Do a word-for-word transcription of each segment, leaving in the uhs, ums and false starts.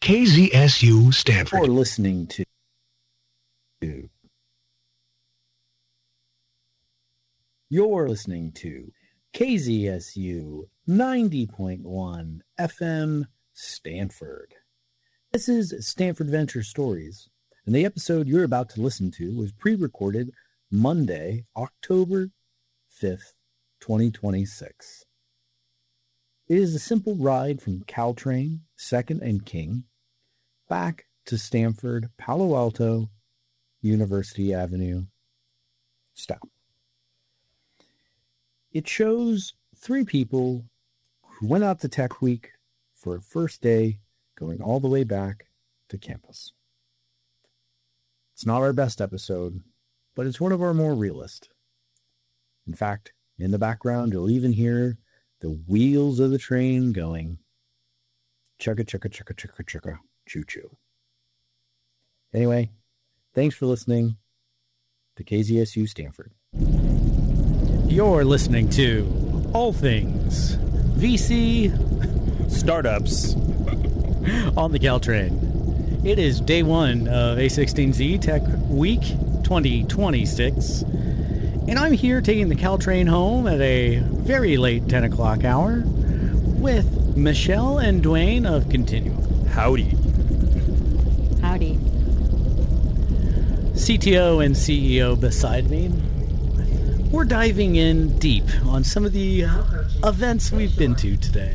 K Z S U Stanford. You're listening to You're listening to K Z S U ninety point one F M Stanford. This is Stanford Venture Stories, and the episode you're about to listen to was pre-recorded Monday, October fifth, twenty twenty-six. It is a simple ride from Caltrain, second and King, back to Stanford, Palo Alto, University Avenue. Stop. It shows three people who went out to Tech Week for a first day, going all the way back to campus. It's not our best episode, but it's one of our more realist. In fact, in the background, you'll even hear the wheels of the train going chugga chugga chugga chugga chugga choo choo. Anyway, thanks for listening to K Z S U Stanford. You're listening to All Things V C Startups on the Caltrain. It is day one of A sixteen Z Tech Week twenty twenty-six, and I'm here taking the Caltrain home at a very late ten o'clock hour with Michelle and Dwayne of Continuum. Howdy. Howdy. C T O and C E O beside me. We're diving in deep on some of the uh, events we've been to today.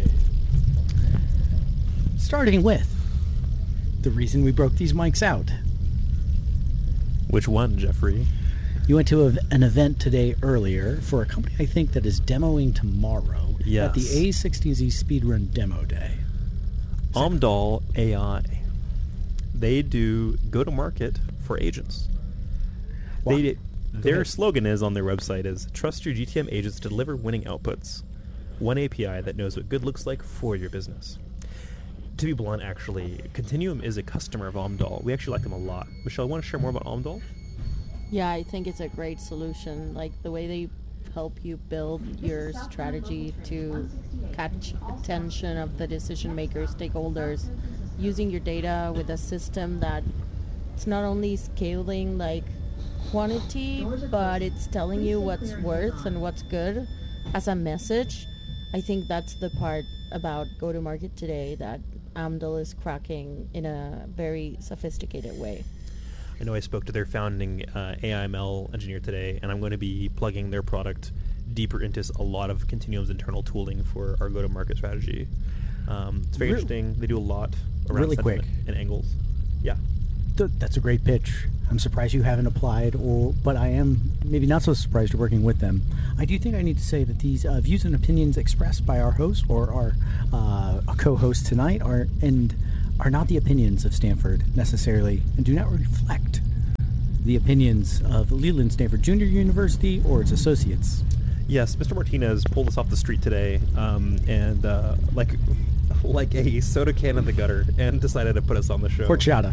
Starting with the reason we broke these mics out. Which one, Jeffrey? You went to a, an event today earlier for a company I think that is demoing tomorrow yes. at the A sixteen Z Speedrun Demo Day. Omdal A I. They do go-to-market for agents. Wow. They Their slogan is on their website is, trust your G T M agents to deliver winning outputs. One A P I that knows what good looks like for your business. To be blunt, actually, Continuum is a customer of Omdal. We actually like them a lot. Michelle, want to share more about Omdal? Yeah, I think it's a great solution. Like the way they help you build your strategy to catch attention of the decision makers, stakeholders, using your data with a system that it's not only scaling like quantity, but it's telling you what's worth and what's good as a message. I think that's the part about go-to-market today that Omdal is cracking in a very sophisticated way. I know I spoke to their founding uh, A I M L engineer today, and I'm going to be plugging their product deeper into a lot of Continuum's internal tooling for our go-to-market strategy. Um, it's very Re- interesting. They do a lot around really quick and angles. Yeah. Th- that's a great pitch. I'm surprised you haven't applied, or but I am maybe not so surprised you're working with them. I do think I need to say that these uh, views and opinions expressed by our host or our uh, co-host tonight are and are not the opinions of Stanford necessarily, and do not reflect the opinions of Leland Stanford Junior University or its associates. Yes, Mister Martinez pulled us off the street today, um, and uh, like like a soda can in the gutter, and decided to put us on the show. Horchata.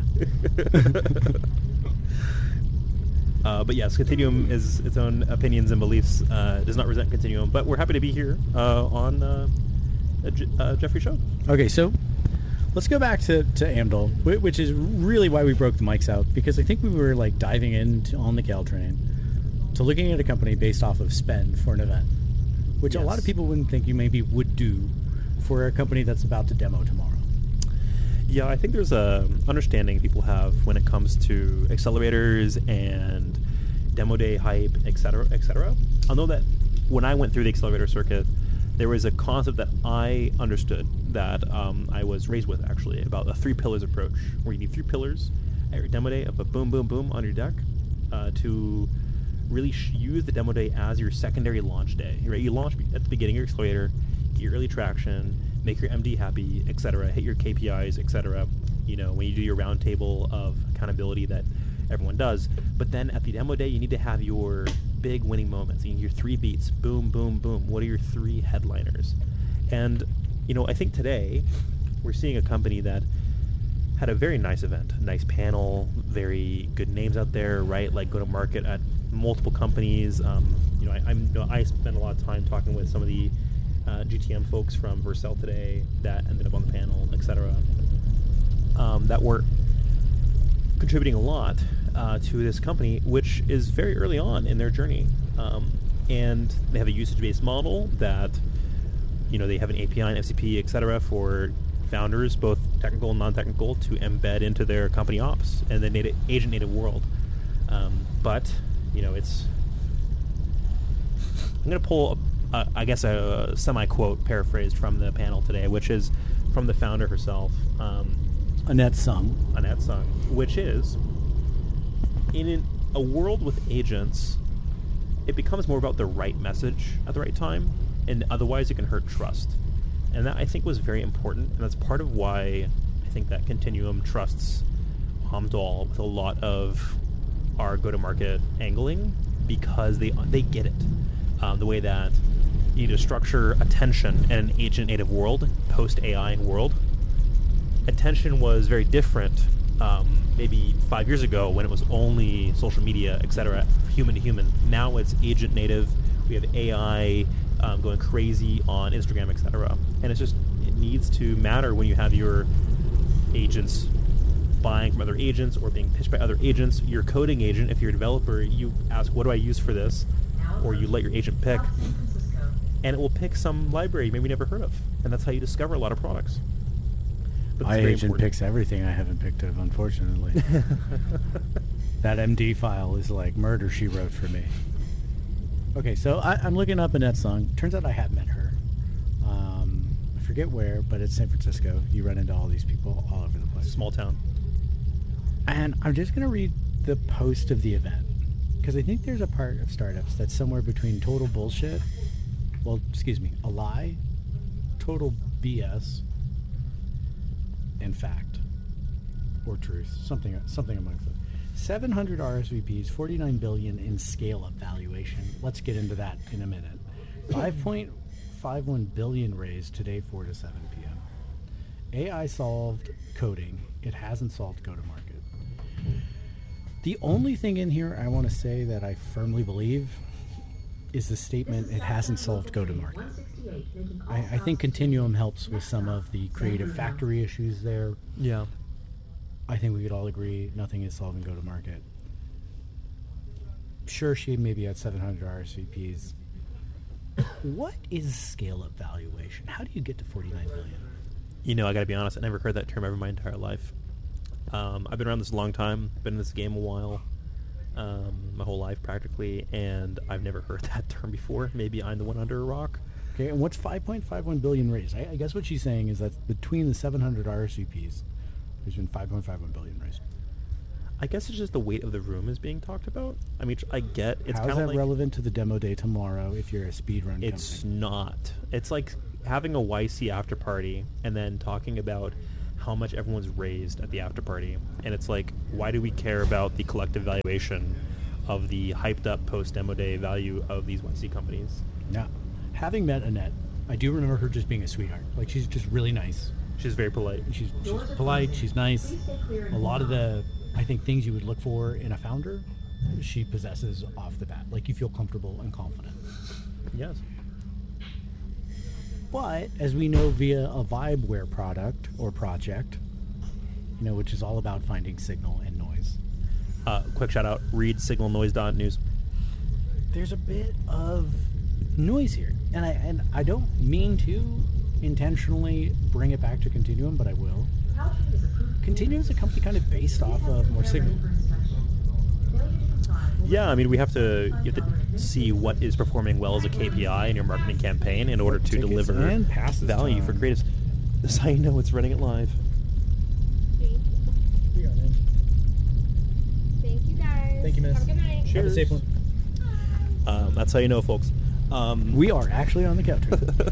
Uh, but yes, Continuum is its own opinions and beliefs. Uh, does not resent Continuum, but we're happy to be here uh, on uh, a J- uh, Jeffrey show. Okay, so let's go back to, to Omdal, which is really why we broke the mics out, because I think we were like diving in to, on the Caltrain to looking at a company based off of spend for an event, which yes. a lot of people wouldn't think you maybe would do for a company that's about to demo tomorrow. Yeah, I think there's a understanding people have when it comes to accelerators and demo day hype, et cetera, et cetera. I know that when I went through the accelerator circuit, there was a concept that I understood that um, I was raised with, actually, about a three pillars approach, where you need three pillars at your demo day of a boom, boom, boom on your deck uh, to really sh- use the demo day as your secondary launch day. Right? You launch at the beginning of your accelerator, get your early traction, make your M D happy, et cetera, hit your K P Is, et cetera. You know, when you do your roundtable of accountability that everyone does. But then at the demo day, you need to have your big winning moments. You need your three beats, boom, boom, boom. What are your three headliners? And, you know, I think today we're seeing a company that had a very nice event, nice panel, very good names out there, right? Like go to market at multiple companies. Um, you know, I, I'm, you know, I spent a lot of time talking with some of the Uh, G T M folks from Vercel today that ended up on the panel, et cetera. Um, um, that were contributing a lot uh, to this company, which is very early on in their journey. Um, and they have a usage-based model that, you know, they have an A P I and F C P, et cetera, for founders, both technical and non-technical, to embed into their company ops and the native, agent-native world. Um, but, you know, it's... I'm going to pull, a, I guess, a semi-quote paraphrased from the panel today, which is from the founder herself, um, Annette Sung. Annette Sung, which is, in an, a world with agents, it becomes more about the right message at the right time, and otherwise it can hurt trust. And that, I think, was very important, and that's part of why I think that Continuum trusts Amdahl with a lot of our go-to-market angling, because they they get it. Um, the way that you need to structure attention in an agent-native world, post-A I world. Attention was very different um, maybe five years ago when it was only social media, et cetera, human to human. Now it's agent-native. We have A I um, going crazy on Instagram, et cetera. And it's just, it needs to matter when you have your agents buying from other agents or being pitched by other agents. Your coding agent, if you're a developer, you ask, what do I use for this? Or you let your agent pick, and it will pick some library you maybe never heard of, and that's how you discover a lot of products. But My agent important. picks everything I haven't picked of, unfortunately. That M D file is like Murder, She Wrote for me. Okay, so I, I'm looking up Annette Sung. Turns out I have met her. Um, I forget where, but it's San Francisco. You run into all these people all over the place. Small town. And I'm just going to read the post of the event, because I think there's a part of startups that's somewhere between total bullshit, well, excuse me, a lie, total B S, and fact, or truth, something something amongst them. seven hundred R S V Ps, forty-nine billion in scale-up valuation. Let's get into that in a minute. five point five one billion raised today, four to seven p.m. A I solved coding. It hasn't solved go-to-market. The only thing in here I want to say that I firmly believe is the statement, it hasn't solved go-to-market. I, I think Continuum helps with some of the creative factory issues there. Yeah. I think we could all agree nothing is solving go-to-market. Sure, she maybe had seven hundred R S V Ps. What is scale-up valuation? How do you get to forty-nine billion? You know, I got to be honest, I never heard that term ever in my entire life. Um, I've been around this a long time, been in this game a while, um, my whole life practically, and I've never heard that term before. Maybe I'm the one under a rock. Okay, and what's five point five one billion raised? I, I guess what she's saying is that between the seven hundred R S V Ps, there's been five point five one billion raised. I guess it's just the weight of the room is being talked about. I mean, I get it's How kind is of that like, relevant to the demo day tomorrow if you're a speedrun it's company? not. It's like having a Y C after party and then talking about how much everyone's raised at the after party, and it's like, why do we care about the collective valuation of the hyped up post demo day value of these Y C companies? Yeah. Having met Annette, I do remember her just being a sweetheart. Like, she's just really nice. She's very polite. She's, she's polite, she's nice. A lot of the, I think, things you would look for in a founder, she possesses off the bat. Like, you feel comfortable and confident. Yes. But, as we know via a Vibeware product or project, you know, which is all about finding signal and noise. Uh, quick shout out, read signal noise dot news. There's a bit of noise here. And I and I don't mean to intentionally bring it back to Continuum, but I will. Continuum is a company kind of based off of more signal. Yeah, I mean, we have to you have to see what is performing well as a K P I in your marketing campaign in order to Tickets deliver and passes value time. for creatives. This is how you know it's running it live. Thank you, guys. Thank you, miss. Have a good night. Have a safe one. Um, that's how you know, folks. Um, We are actually on the couch.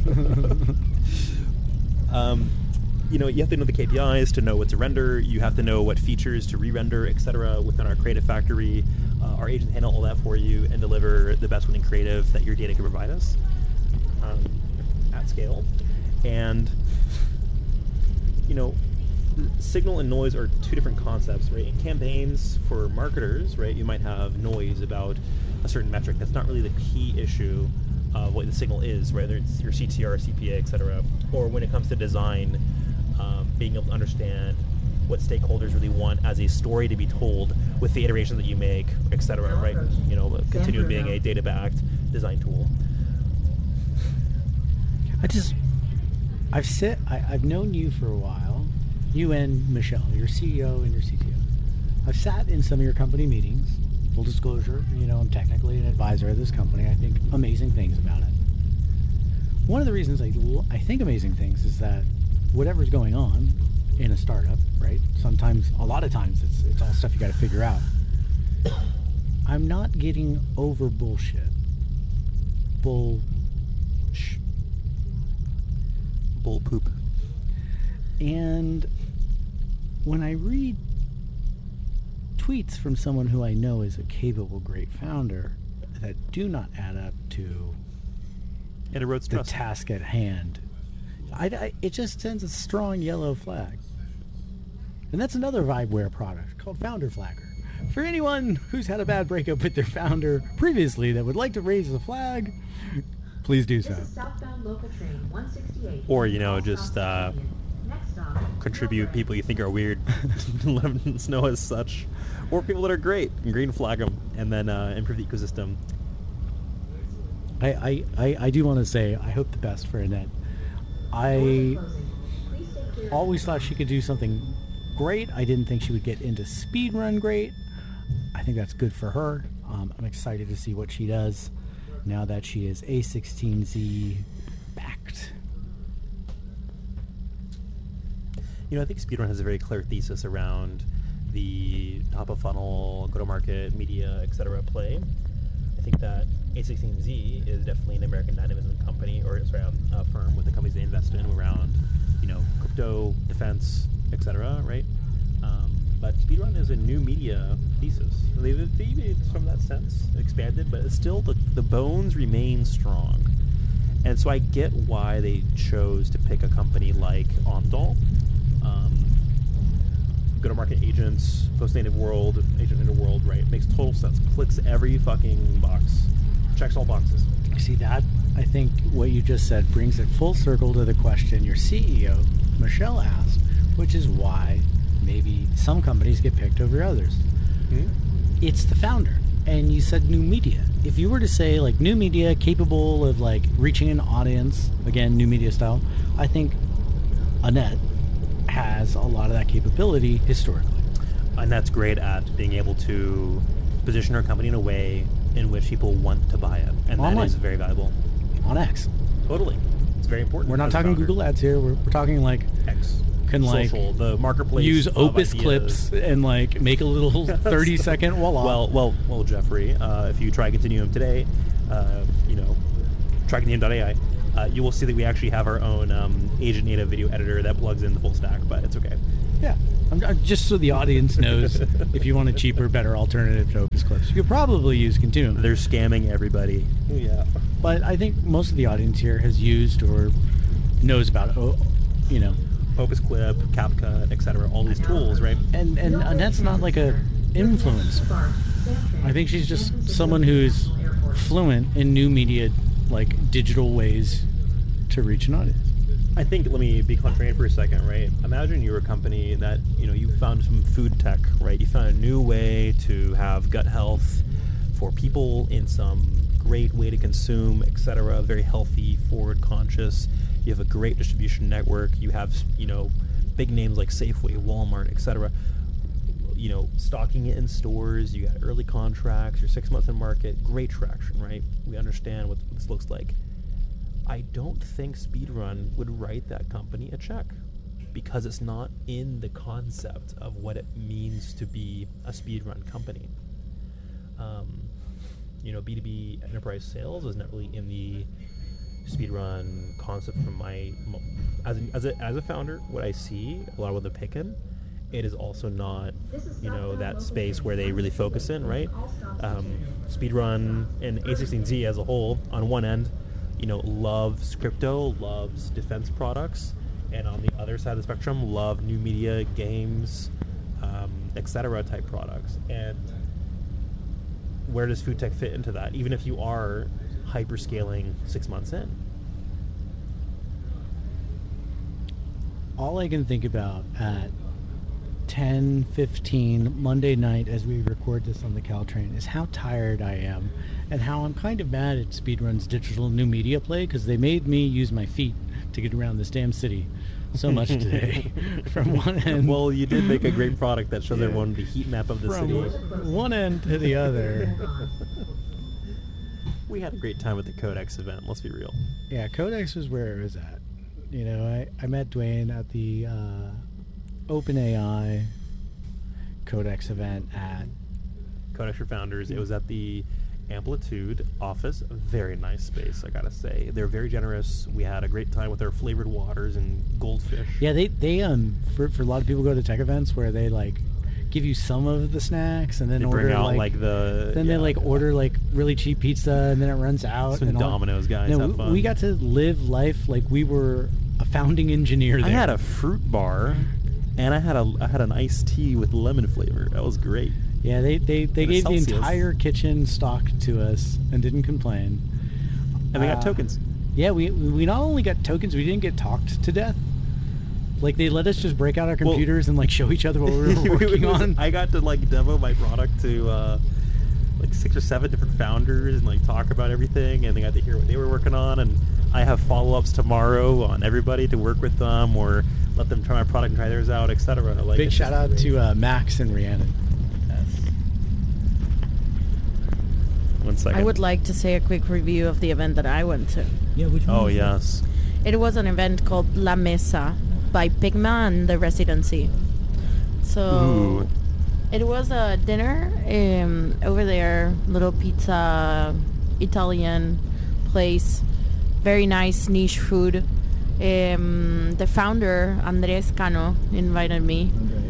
um, you know, you have to know the K P Is to know what to render. You have to know what features to re-render, et cetera. Within our creative factory, uh, our agents handle all that for you and deliver the best winning creative that your data can provide us um, at scale. And you know, signal and noise are two different concepts, right? In campaigns for marketers, right, you might have noise about a certain metric. That's not really the key issue of what the signal is, whether it's your C T R, C P A, et cetera. Or when it comes to design, um, being able to understand what stakeholders really want as a story to be told with the iterations that you make, et cetera, right? You know, continue being a data-backed design tool. I just, I've sit, I, I've known you for a while, you and Michelle, your C E O and your C T O. I've sat in some of your company meetings. Full disclosure, you know, I'm technically an advisor of this company. I think amazing things about it. One of the reasons I, I think amazing things is that whatever's going on in a startup, right? Sometimes, a lot of times, it's it's all stuff you got to figure out. I'm not getting over bullshit. Bull. Sh- Bull poop. And when I read tweets from someone who I know is a capable, great founder that do not add up to And it wrote the stress. task at hand, I, I, it just sends a strong yellow flag. And that's another Vibeware product called Founder Flagger. For anyone who's had a bad breakup with their founder previously that would like to raise the flag, please do so. This is southbound local train one sixty-eight. Or, you know, just uh, Next stop, contribute people you think are weird, let them know as such, or people that are great, and green flag them, and then uh, improve the ecosystem. I, I, I, I do want to say I hope the best for Annette. I Please stay clear. always thought she could do something great. I didn't think she would get into speedrun great. I think that's good for her. Um, I'm excited to see what she does now that she is A sixteen Z backed. You know, I think Speedrun has a very clear thesis around the top of funnel, go-to-market, media, et cetera play. I think that A sixteen Z is definitely an American dynamism company, or sorry, um, a firm with the companies they invest in around, you know, crypto, defense, et cetera, right? Um, but Speedrun is a new media thesis. They've, they've from that sense expanded, but it's still the, the bones remain strong. And so I get why they chose to pick a company like Omdal. Um, go-to-market agents, post-native world, agent native world, right? Makes total sense. Clicks every fucking box. Checks all boxes. See that? I think what you just said brings it full circle to the question your C E O, Michelle, asked, which is why maybe some companies get picked over others. Hmm? It's the founder. And you said new media. If you were to say like new media capable of like reaching an audience, again, new media style, I think Annette has a lot of that capability historically. And that's great at being able to position our company in a way in which people want to buy it. And Online. that is very valuable. On X. Totally. It's very important. We're not as a talking founder. Google Ads here. We're, we're talking like X. can like Social, the marketplace. use of Opus ideas. clips and like make a little thirty second voila. Well, well, well, Jeffrey, uh, if you try Continuum today, uh, you know, try Continuum dot A I, uh, you will see that we actually have our own um, agent native video editor that plugs in the full stack, but it's okay. yeah, I'm, I'm, just so the audience knows, if you want a cheaper, better alternative to Opus clips, you could probably use Continuum. They're scamming everybody. Yeah. But I think most of the audience here has used or knows about, oh, you know, Opus Clip, CapCut, et cetera, all these tools, right? and and Annette's not like a influencer. I think she's just someone who's fluent in new media, like digital ways to reach an audience. I think, let me be contrarian for a second, right? Imagine you're a company that, you know, you found some food tech, right? You found a new way to have gut health for people in some great way to consume, et cetera, very healthy, forward conscious. You have a great distribution network. You have, you know, big names like Safeway, Walmart, et cetera. You know, stocking it in stores. You got early contracts. You're six months in market. Great traction, right? We understand what this looks like. I don't think Speedrun would write that company a check because it's not in the concept of what it means to be a speedrun company. Um, you know, B two B enterprise sales is not really in the speedrun concept from my as a, as a as a founder. What I see a lot of what they're picking, it is also not, you know, that space where they really focus in, right? Um, speedrun and A sixteen Z as a whole, on one end, you know, loves crypto, loves defense products, and on the other side of the spectrum, love new media, games, um, et cetera type products. And where does food tech fit into that, even if you are hyperscaling six months in? All I can think about at ten fifteen Monday night as we record this on the Caltrain is how tired I am and how I'm kind of mad at Speedrun's digital new media play because they made me use my feet to get around this damn city so much today. From one end, Well, you did make a great product that shows Yeah. everyone the heat map of the from city. one end to the other. We had a great time at the Codex event, let's be real. Yeah, Codex was where it was at. You know, I, I met Dwayne at the uh, OpenAI Codex event at Codex for Founders, it was at the Amplitude office. A very nice space, I gotta say. They're very generous. We had a great time with their flavored waters and goldfish. Yeah, they they um for for a lot of people go to tech events where they like give you some of the snacks and then They order bring out like, like, the then yeah, they like order like really cheap pizza and then it runs out. some and all- Domino's guys No, have we, fun. we got to live life like we were a founding engineer there. I had a fruit bar, and I had a I had an iced tea with lemon flavor. That was great. yeah, they they, they and a gave Celsius. the entire kitchen stock to us and didn't complain. And we got Uh, tokens. Yeah, we we not only got tokens, we didn't get talked to death. Like they let us just break out our Well- computers and like show each other what we were working It was- on. I got to like demo my product to uh, like six or seven different founders and like talk about everything, and they got to hear what they were working on. And I have follow-ups tomorrow on everybody to work with them or let them try my product and try theirs out, et cetera. Like, Big it's shout just out great. to uh, Max and Rhiannon. One second. I would like to say a quick review of the event that I went to. Yeah, which Oh yes. It was an event called La Mesa by Pigma and the Residency. So Ooh. it was a dinner um, over there, little pizza, Italian place, very nice niche food. Um, the founder, Andres Cano, invited me.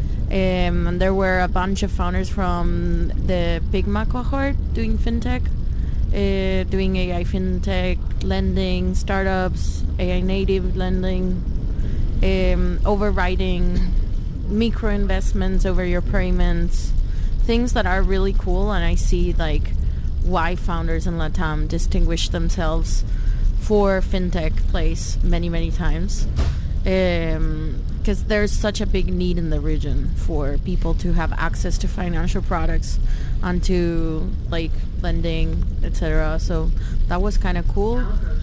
Um, and there were a bunch of founders from the Pigma cohort doing fintech, uh, doing A I fintech, lending, startups, A I native lending, um, overriding micro investments over your payments, things that are really cool. And I see like why founders in Latam distinguish themselves for fintech plays many, many times. Um, because there's such a big need in the region for people to have access to financial products and to like lending, et cetera. So that was kind of cool.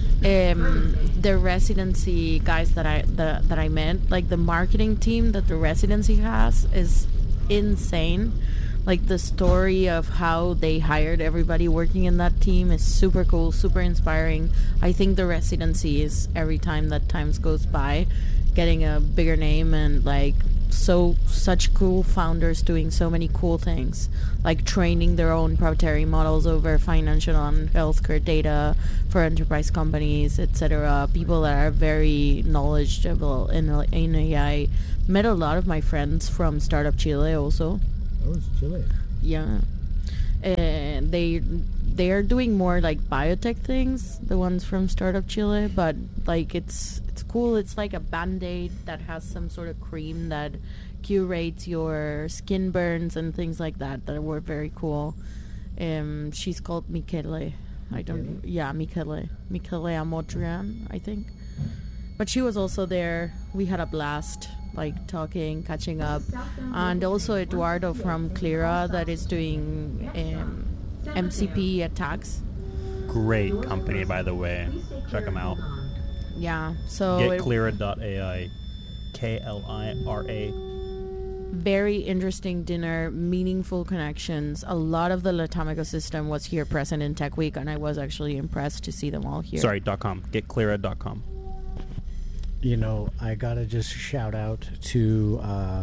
Um, the residency guys that I the, that I met, like the marketing team that the residency has, is insane. Like the story of how they hired everybody working in that team is super cool, super inspiring. I think the residency is, every time that times goes by, getting a bigger name, and like so such cool founders doing so many cool things, like training their own proprietary models over financial and healthcare data for enterprise companies, et cetera. People that are very knowledgeable in, in A I. Met a lot of my friends from Startup Chile also. Oh, it's Chile. Yeah, and they they are doing more like biotech things, the ones from Startup Chile. But like it's it's cool. It's like a Band-Aid that has some sort of cream that curates your skin burns and things like that. That were very cool. Um, she's called Michele. I don't. Yeah, Michele. Michele Amotrian, I think. But she was also there. We had a blast, like talking, catching up, and also Eduardo from Clera that is doing um, M C P attacks. Great company, by the way. Check them out. Yeah, so it- Get Clera dot A I. K L I R A. very interesting dinner, meaningful connections. A lot of the Latam ecosystem was here present in Tech Week, and I was actually impressed to see them all here. Sorry, dot com. Get Clera dot com. You know, I gotta just shout out to uh,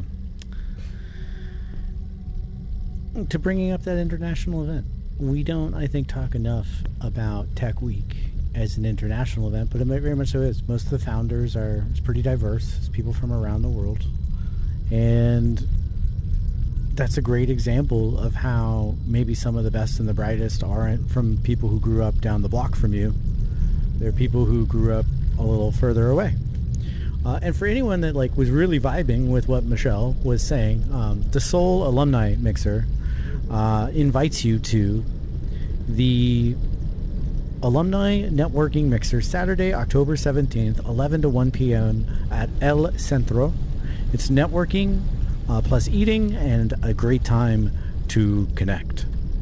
to bringing up that international event. We don't, I think, talk enough about Tech Week as an international event, but it very much so is. Most of the founders are it's pretty diverse. It's people from around the world, and that's a great example of how maybe some of the best and the brightest aren't from people who grew up down the block from you. They're people who grew up a little further away. Uh, and for anyone that like was really vibing with what Michelle was saying, um, the Seoul Alumni Mixer uh, invites you to the Alumni Networking Mixer Saturday, October seventeenth, eleven to one p.m. at El Centro. It's networking uh, plus eating, and a great time to connect.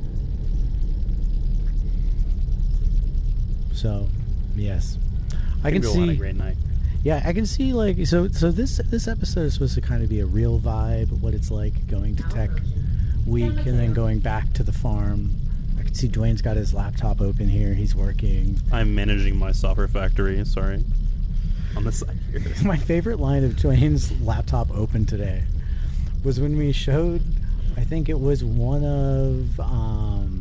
So, yes, I can Go see. on a great night. Yeah, I can see like so. So this this episode is supposed to kind of be a real vibe, what it's like going to Tech Week and then going back to the farm. I can see Dwayne's got his laptop open here. He's working. I'm managing my software factory. Sorry, on the side here. My favorite line of Dwayne's laptop open today was when we showed. I think it was one of um,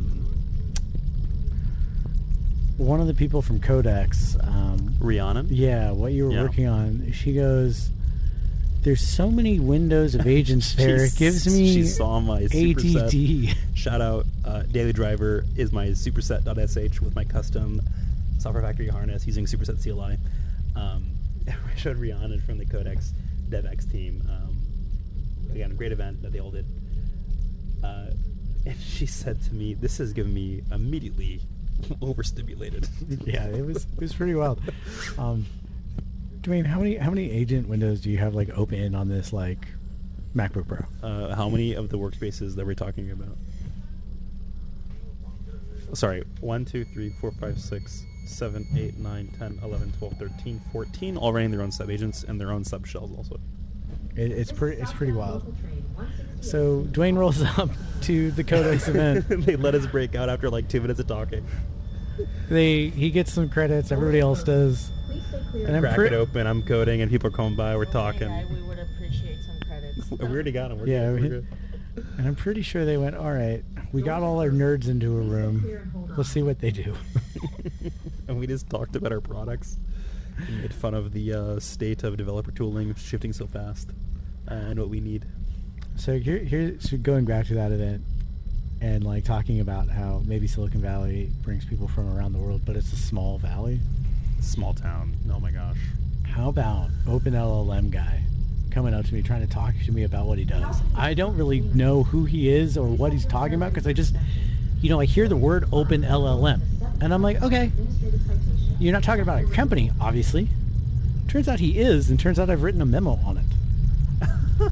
one of the people from Codex. Um, Rhiannon. Yeah, what you were Yeah. working on. She goes, "There's so many windows of agents there. It gives me She saw my A superset. D D." Shout out, uh, Daily Driver is my superset.sh with my custom software factory harness using Superset C L I. Um, I showed Rhiannon from the Codex DevX team. Um, again, a great event that they all did. Uh, and she said to me, "This has given me immediately overstimulated." Yeah, it was it was pretty wild. Um, Dwayne, how many how many agent windows do you have like open on this like MacBook Pro? Uh, how many of the workspaces that we're talking about? Sorry, one, two, three, four, five, six, seven, eight, nine, ten, eleven, twelve, thirteen, fourteen, all running their own sub-agents and their own sub-shells also. It, it's pretty it's pretty wild. So Dwayne rolls up to the Codex event. They let us break out after like two minutes of talking. They he gets some credits. Everybody else does. And I'm Crack pre- it open, I'm coding, and people are coming by, we're talking. Hey, we would appreciate some credits. We already got them. We're Yeah, good. we- We're good. And I'm pretty sure they went, all right, we got all our nerds into a room. Let's see what they do. And we just talked about our products and made fun of the uh, state of developer tooling shifting so fast uh, and what we need. So here, here, so going back to that event and like talking about how maybe Silicon Valley brings people from around the world, but it's a small valley. Small town. Oh my gosh. How about OpenLLM guy coming up to me trying to talk to me about what he does? I don't really know who he is or what he's talking about because I just, you know, I hear the word OpenLLM and I'm like, okay, you're not talking about a company, obviously. Turns out he is, and turns out I've written a memo on it.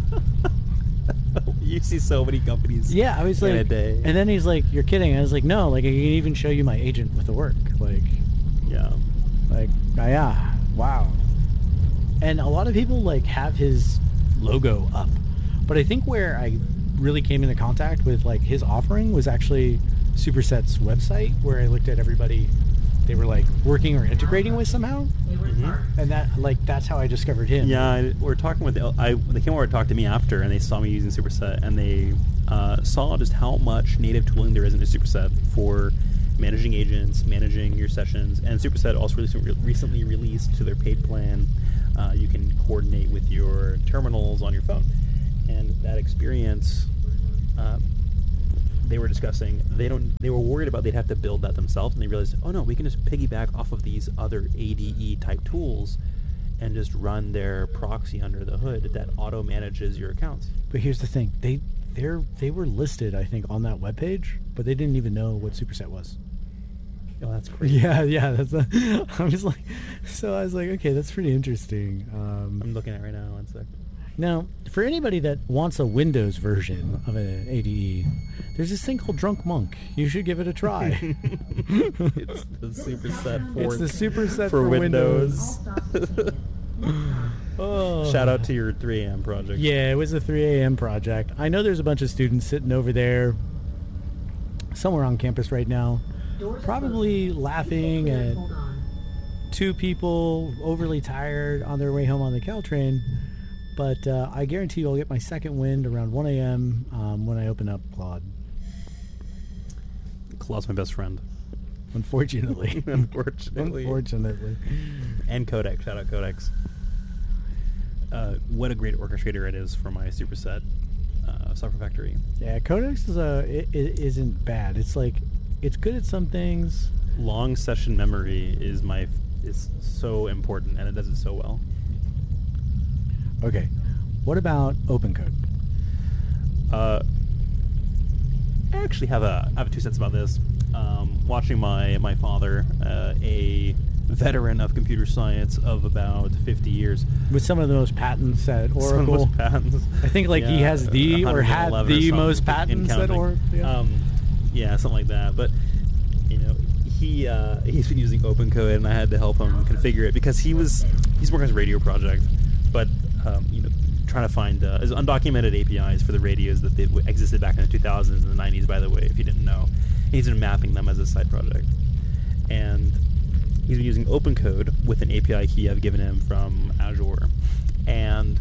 You see so many companies. Yeah, I was in like, a day. and then he's like, "You're kidding?" I was like, "No, like I can even show you my agent with the work." Like, Yeah. like, ah, yeah, wow. And a lot of people like have his logo up, but I think where I really came into contact with like his offering was actually Superset's website, where I looked at everybody they were like working or integrating with somehow, Mm-hmm. and that like that's how I discovered him. Yeah, I, we were talking with. The, I they came over to talk to me after, and they saw me using Superset, and they uh, saw just how much native tooling there is in a Superset for managing agents, managing your sessions, and Superset also recently, recently released to their paid plan. Uh, you can coordinate with your terminals on your phone, and that experience. Uh, they were discussing they don't they were worried about they'd have to build that themselves, and they realized, oh no, we can just piggyback off of these other A D E type tools and just run their proxy under the hood that auto manages your accounts. But here's the thing: they they're they were listed, I think, on that webpage, but they didn't even know what Superset was. Oh, that's crazy. Yeah, yeah. That's. A, I was like, so I was like, okay, that's pretty interesting. Um, I'm looking at it right now. One sec. now, for anybody that wants a Windows version of an A D E, there's this thing called Drunk Monk. You should give it a try. It's the Superset for It's the Superset for for Windows. Oh. Shout out to your three A M project. Yeah, it was a three a.m. project. I know there's a bunch of students sitting over there somewhere on campus right now, probably laughing at two people overly tired on their way home on the Caltrain. But uh, I guarantee you I'll get my second wind around one a.m. Um, when I open up Claude. Claude's my best friend. Unfortunately. Unfortunately. Unfortunately. And Codex. Shout out Codex. Uh, what a great orchestrator it is for my Superset uh, software factory. Yeah, Codex is a it, it isn't bad. It's like it's good at some things. Long session memory is my is so important, and it does it so well. Okay, what about OpenCode? Uh, I actually have a I have two cents about this. Um, watching my my father, uh, a veteran of computer science of about fifty years. With some of the most patents at Some of Oracle. those patents. I think like he Yeah, has the or had one hundred eleven or the something most in patents at counting. Oracle. Yeah. Um, yeah, something like that. But you know, he uh, he's been using OpenCode, and I had to help him configure it because he was he's working on his radio project, but um, you know, trying to find uh, undocumented A P Is for the radios that they w- existed back in the two thousands and the nineties. By the way, if you didn't know, and he's been mapping them as a side project, and he's been using OpenCode with an A P I key I've given him from Azure, and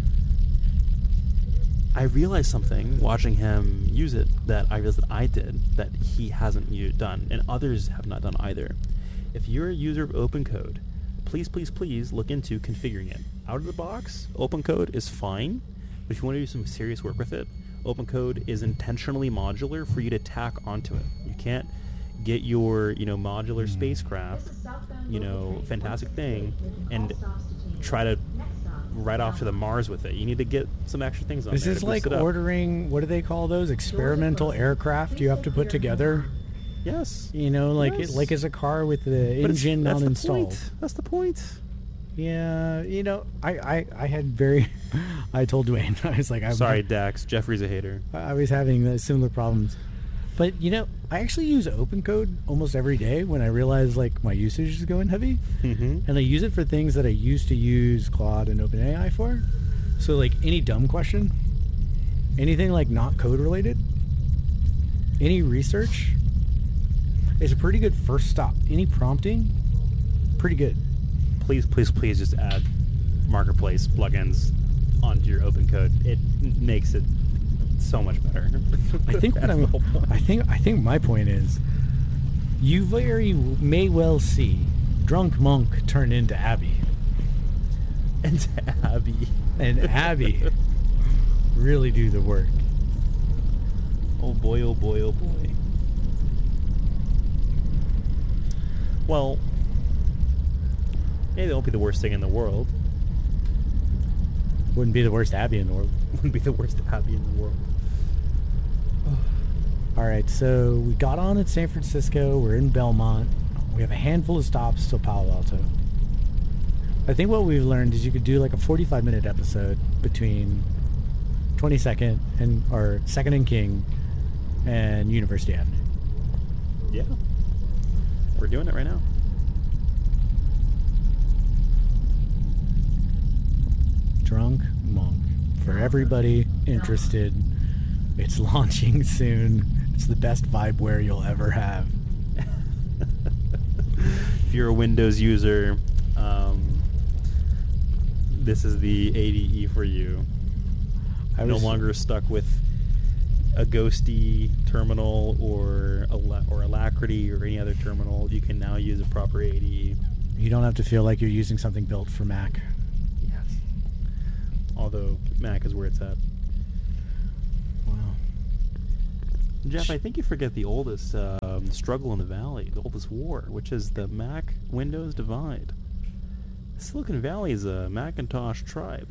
I realized something watching him use it that I realized that I did that he hasn't u- done, and others have not done either. If you're a user of OpenCode, please, please, please look into configuring it. Out of the box, OpenCode is fine, but if you want to do some serious work with it, OpenCode is intentionally modular for you to tack onto it. You can't get your, you know, modular spacecraft, you know, fantastic thing, and try to right off to the Mars with it. You need to get some extra things on This there. is to like boost it up. ordering, what do they call those? Experimental aircraft you have to put together. Yes. You know, like Yes. it, like as a car with the But it's- engine that's not the installed. point. That's the point. Yeah, you know, I, I, I had very, I told Dwayne, I was like, I'm Sorry, Dax. Jeffrey's a hater. I was having the similar problems. But, you know, I actually use OpenCode almost every day when I realize, like, my usage is going heavy. Mm-hmm. And I use it for things that I used to use Claude and OpenAI for. So, like, any dumb question, anything, like, not code-related, any research, is a pretty good first stop. Any prompting, pretty good. Please, please, please just add Marketplace plugins onto your OpenCode. It n- makes it so much better. I think what That's I'm, the whole point. I think I think my point is, you very may well see Drunk Monk turn into Abby, And Abby. and Abby really do the work. Oh boy, oh boy, oh boy. Well, maybe it won't be the worst thing in the world. Wouldn't be the worst Abby in the world. Wouldn't be the worst Abby in the world. All right, so we got on at San Francisco. We're in Belmont. We have a handful of stops till Palo Alto. I think what we've learned is you could do like a forty-five minute episode between twenty-second and or second and King and University Avenue. Yeah. We're doing it right now. Drunk Monk. For everybody interested, it's launching soon. It's the best vibeware you'll ever have. If you're a Windows user, um, this is the A D E for you. I no was- longer stuck with a ghosty terminal or a la- or Alacrity or any other terminal. You can now use a proper A D E. You don't have to feel like you're using something built for Mac. Yes. Although Mac is where it's at. Wow. Jeff, I think you forget the oldest um, struggle in the Valley, the oldest war, which is the Mac-Windows divide. Silicon Valley is a Macintosh tribe.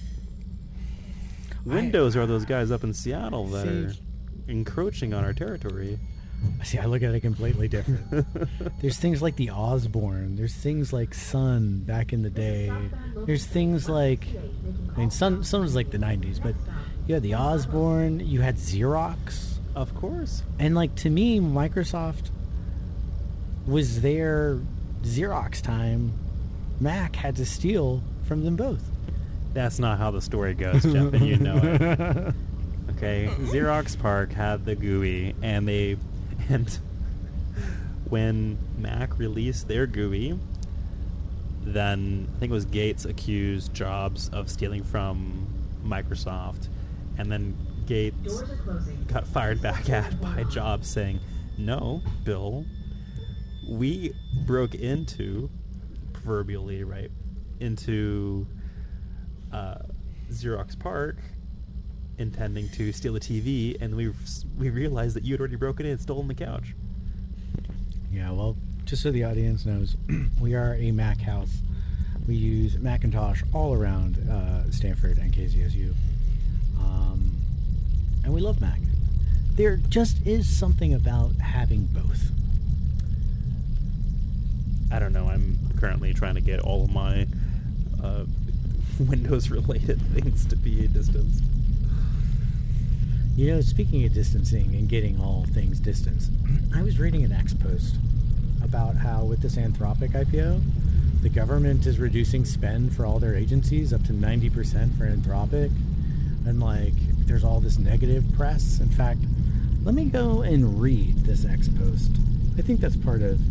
Windows are those guys up in Seattle that See- are encroaching on our territory. See, I look at it completely different. There's things like the Osborne. There's things like Sun back in the day. There's things like, I mean, Sun, Sun was like the nineties, but you had the Osborne. You had Xerox. Of course. And like to me, Microsoft was their Xerox time. Mac had to steal from them both. That's not how the story goes, Jeff, and you know it. Okay, Xerox PARC had the G U I, and they, and when Mac released their G U I, then I think it was Gates accused Jobs of stealing from Microsoft, and then Gates Doors are closing. got fired back at by Jobs saying, "No, Bill, we broke into, proverbially, right, into uh, Xerox PARC, intending to steal a T V, and we we realized that you had already broken in and stolen the couch." Yeah, well, just so the audience knows, we are a Mac house. We use Macintosh all around uh, Stanford and K Z S U. Um, and we love Mac. There just is something about having both. I don't know. I'm currently trying to get all of my uh, Windows-related things to be distanced. You know, speaking of distancing and getting all things distanced, I was reading an X post about how with this Anthropic I P O, the government is reducing spend for all their agencies up to ninety percent for Anthropic. And, like, there's all this negative press. In fact, let me go and read this X post. I think that's part of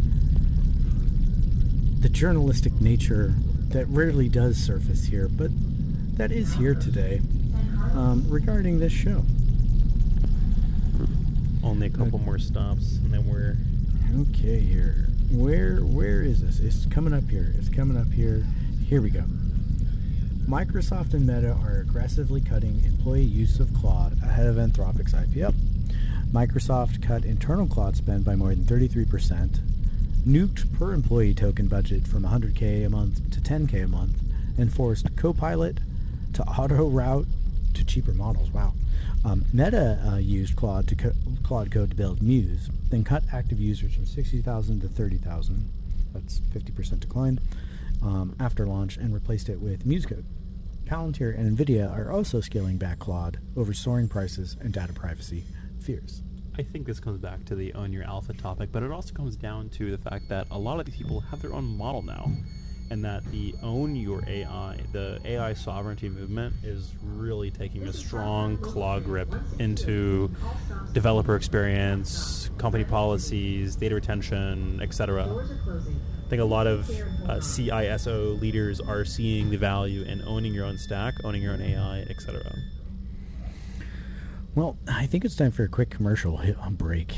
the journalistic nature that rarely does surface here, but that is here today um, regarding this show. Only a couple Okay. more stops, and then we're... Okay, here. Where where is this? It's coming up here. It's coming up here. Here we go. Microsoft and Meta are aggressively cutting employee use of Claude ahead of Anthropic's I P O. Microsoft cut internal Claude spend by more than thirty-three percent, nuked per employee token budget from one hundred K a month to ten K a month, and forced Copilot to auto-route to cheaper models. Wow. Um, Meta uh, used Claude to co- Claude Code to build Muse, then cut active users from sixty thousand to thirty thousand. That's fifty percent decline um, after launch, and replaced it with Muse Code. Palantir and NVIDIA are also scaling back Claude over soaring prices and data privacy fears. I think this comes back to the own your alpha topic, but it also comes down to the fact that a lot of these people have their own model now, and that the own your A I, the A I sovereignty movement, is really taking a strong claw grip into developer experience, company policies, data retention, et cetera. I think a lot of uh, C I S O leaders are seeing the value in owning your own stack, owning your own A I, et cetera. Well, I think it's time for a quick commercial break.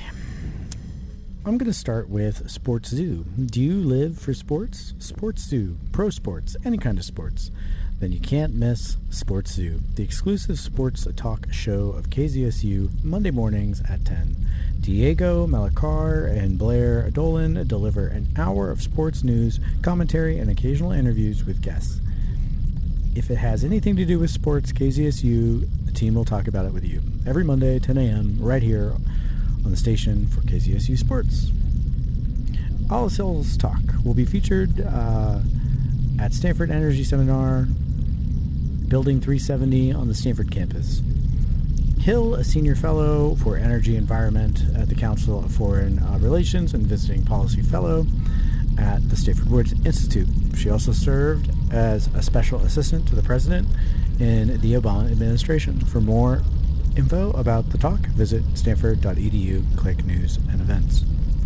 I'm going to start with Sports Zoo. Do you live for sports? Sports Zoo, pro sports, any kind of sports. Then you can't miss Sports Zoo, the exclusive sports talk show of K Z S U, Monday mornings at ten. Diego Malacar and Blair Dolan deliver an hour of sports news, commentary, and occasional interviews with guests. If it has anything to do with sports, K Z S U, the team will talk about it with you. Every Monday, ten a.m., right here on the station for K Z S U Sports. All Hills Talk will be featured uh, at Stanford Energy Seminar, Building three seventy on the Stanford campus. Hill, a senior fellow for energy environment at the Council of Foreign uh, Relations and visiting policy fellow at the Stanford Woods Institute. She also served as a special assistant to the president in the Obama administration. For more info about the talk, visit stanford dot e d u, click news and events.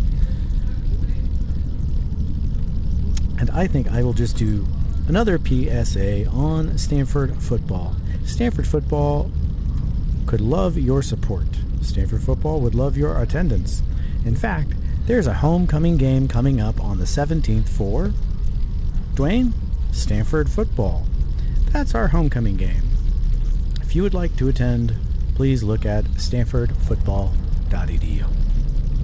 And I think I will just do another P S A on Stanford football. Stanford football could love your support. Stanford football would love your attendance. In fact, there's a homecoming game coming up on the seventeenth for Dwayne, Stanford football. That's our homecoming game. If you would like to attend, please look at stanford football dot e d u.